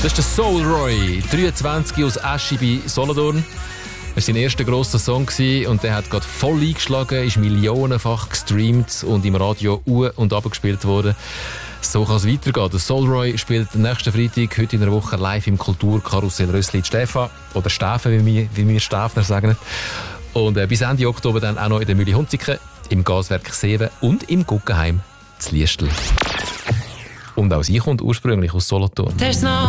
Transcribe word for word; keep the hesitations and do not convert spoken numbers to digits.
Das ist der Soul Roy, dreiundzwanzig aus Aschi bei Solothurn. Das war sein erster grosser Song und der hat gerade voll eingeschlagen, ist millionenfach gestreamt und im Radio u- und abgespielt worden. So kann es weitergehen. Der Soul Roy spielt nächsten Freitag, heute in einer Woche, live im Kulturkarussell Rössli in Stefan. Oder Steffen, wie wir, wie wir Stefner sagen. Und äh, bis Ende Oktober dann auch noch in der Mühle Hunziken, im Gaswerk Seven und im Guggenheim zu Liestl. Und auch sie kommt ursprünglich aus Solothurn.